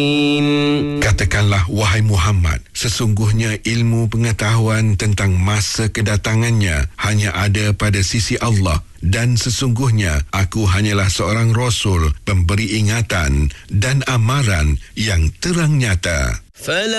Katakanlah, wahai Muhammad, sesungguhnya ilmu pengetahuan tentang masa kedatangannya hanya ada pada sisi Allah, dan sesungguhnya aku hanyalah seorang Rasul, pemberi ingatan dan amaran yang terang nyata.